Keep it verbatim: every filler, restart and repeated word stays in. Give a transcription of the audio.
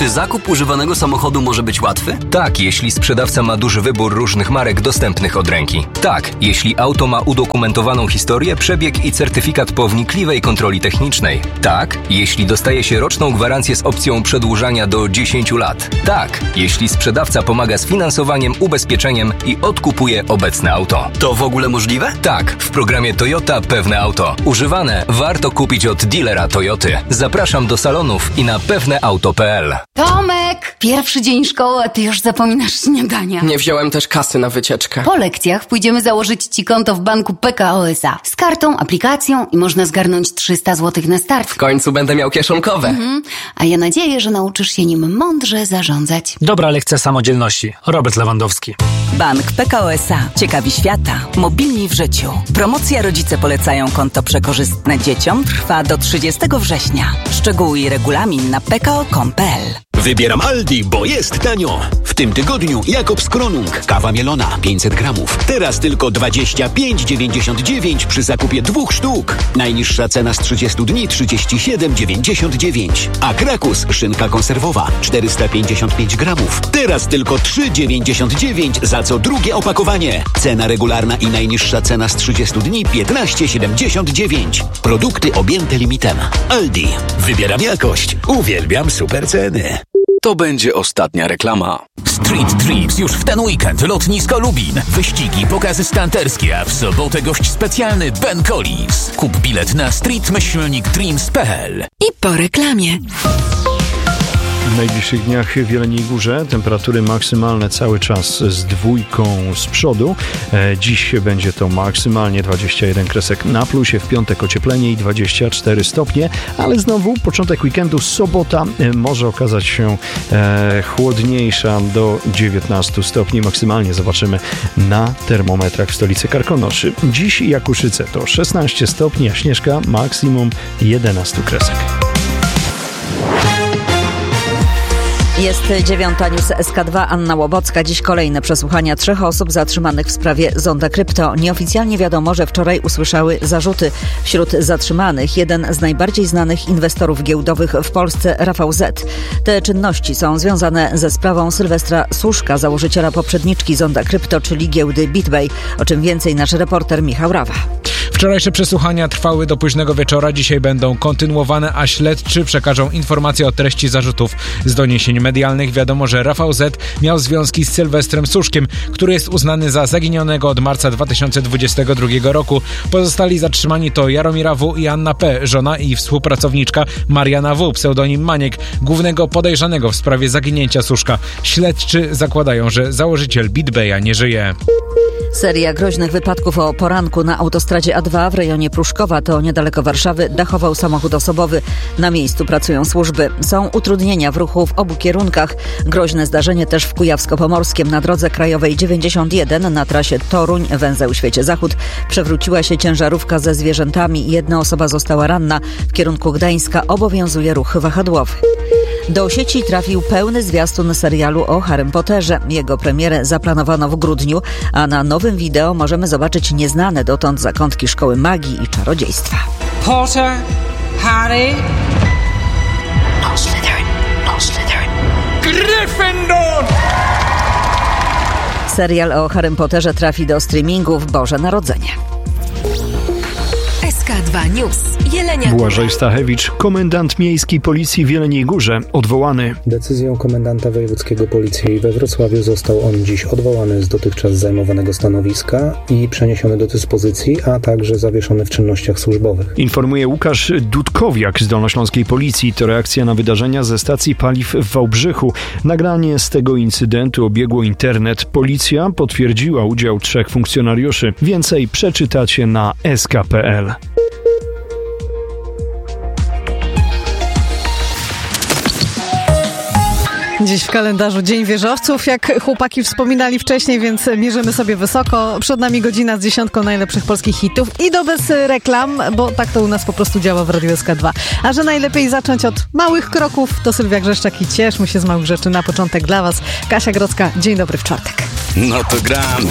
Czy zakup używanego samochodu może być łatwy? Tak, jeśli sprzedawca ma duży wybór różnych marek dostępnych od ręki. Tak, jeśli auto ma udokumentowaną historię, przebieg i certyfikat po wnikliwej kontroli technicznej. Tak, jeśli dostaje się roczną gwarancję z opcją przedłużania do dziesięciu lat. Tak, jeśli sprzedawca pomaga z finansowaniem, ubezpieczeniem i odkupuje obecne auto. To w ogóle możliwe? Tak, w programie Toyota Pewne Auto. Używane warto kupić od dealera Toyoty. Zapraszam do salonów i na pewneauto kropka p l. Tomek! Pierwszy dzień szkoły, a ty już zapominasz śniadania. Nie wziąłem też kasy na wycieczkę. Po lekcjach pójdziemy założyć ci konto w banku P K O S A. Z kartą, aplikacją i można zgarnąć trzysta złotych na start. W końcu będę miał kieszonkowe. Mhm. A ja nadzieję, że nauczysz się nim mądrze zarządzać. Dobra lekcja samodzielności. Robert Lewandowski. Bank P K O S A. Ciekawi świata. Mobilni w życiu. Promocja Rodzice polecają konto przekorzystne dzieciom trwa do trzydziestego września. Szczegóły i regulamin na p k o kropka com kropka p l. Wybieram Aldi, bo jest tanio. W tym tygodniu Jakobs Kronung, kawa mielona pięćset gramów. Teraz tylko dwadzieścia pięć dziewięćdziesiąt dziewięć przy zakupie dwóch sztuk. Najniższa cena z trzydziestu dni trzydzieści siedem dziewięćdziesiąt dziewięć. A Krakus, szynka konserwowa czterysta pięćdziesiąt pięć gramów. Teraz tylko trzy dziewięćdziesiąt dziewięć za co drugie opakowanie. Cena regularna i najniższa cena z trzydziestu dni piętnaście siedemdziesiąt dziewięć. Produkty objęte limitem. Aldi. Wybieram jakość. Uwielbiam super ceny. To będzie ostatnia reklama. Street Trips już w ten weekend. Lotnisko Lubin. Wyścigi, pokazy stunterskie, a w sobotę gość specjalny Ben Collins. Kup bilet na street myślnik dreams kropka p l. I po reklamie. W najbliższych dniach w Jeleniej Górze temperatury maksymalne cały czas z dwójką z przodu. Dziś będzie to maksymalnie dwadzieścia jeden kresek na plusie, w piątek ocieplenie i dwadzieścia cztery stopnie, ale znowu początek weekendu, sobota może okazać się chłodniejsza do dziewiętnastu stopni. Maksymalnie zobaczymy na termometrach w stolicy Karkonoszy. Dziś Jakuszyce to szesnaście stopni, a Śnieżka maksimum jedenaście kresek. Jest dziewiąta, news S K dwa, Anna Łobocka. Dziś kolejne przesłuchania trzech osób zatrzymanych w sprawie Zonda Krypto. Nieoficjalnie wiadomo, że wczoraj usłyszały zarzuty. Wśród zatrzymanych jeden z najbardziej znanych inwestorów giełdowych w Polsce, Rafał Z. Te czynności są związane ze sprawą Sylwestra Suszka, założyciela poprzedniczki Zonda Krypto, czyli giełdy BitBay. O czym więcej nasz reporter Michał Rawa. Wczorajsze przesłuchania trwały do późnego wieczora, dzisiaj będą kontynuowane, a śledczy przekażą informacje o treści zarzutów. Z doniesień medialnych wiadomo, że Rafał Z. miał związki z Sylwestrem Suszkiem, który jest uznany za zaginionego od marca dwa tysiące dwudziestego drugiego roku. Pozostali zatrzymani to Jaromira W. i Anna P., żona i współpracowniczka Mariana W., pseudonim Maniek, głównego podejrzanego w sprawie zaginięcia Suszka. Śledczy zakładają, że założyciel BitBaya nie żyje. Seria groźnych wypadków o poranku na autostradzie A dwa w rejonie Pruszkowa, to niedaleko Warszawy, dachował samochód osobowy. Na miejscu pracują służby. Są utrudnienia w ruchu w obu kierunkach. Groźne zdarzenie też w Kujawsko-Pomorskiem na drodze krajowej dziewięćdziesiąt jeden na trasie Toruń, węzeł Świecie Zachód. Przewróciła się ciężarówka ze zwierzętami. Jedna osoba została ranna. W kierunku Gdańska obowiązuje ruch wahadłowy. Do sieci trafił pełny zwiastun serialu o Harrym Potterze. Jego premierę zaplanowano w grudniu, a na nowym wideo możemy zobaczyć nieznane dotąd zakątki szkoły magii i czarodziejstwa. Potter, Harry... No Slytherin, no Slytherin. Gryffindor! Serial o Harrym Potterze trafi do streamingu w Boże Narodzenie. S K dwa News. Jelenia Błażej Stachewicz, komendant miejskiej policji w Jeleniej Górze, odwołany. Decyzją komendanta wojewódzkiego policji we Wrocławiu został on dziś odwołany z dotychczas zajmowanego stanowiska i przeniesiony do dyspozycji, a także zawieszony w czynnościach służbowych. Informuje Łukasz Dudkowiak z Dolnośląskiej Policji. To reakcja na wydarzenia ze stacji paliw w Wałbrzychu. Nagranie z tego incydentu obiegło internet. Policja potwierdziła udział trzech funkcjonariuszy. Więcej przeczytacie na s k kropka p l. Dziś w kalendarzu Dzień Wieżowców, jak chłopaki wspominali wcześniej, więc mierzymy sobie wysoko. Przed nami godzina z dziesiątką najlepszych polskich hitów i to bez reklam, bo tak to u nas po prostu działa w Radiu S K dwa. A że najlepiej zacząć od małych kroków, to Sylwia Grzeszczak i cieszmy się z małych rzeczy. Na początek dla Was Kasia Grodzka. Dzień dobry w czwartek. No to gramy.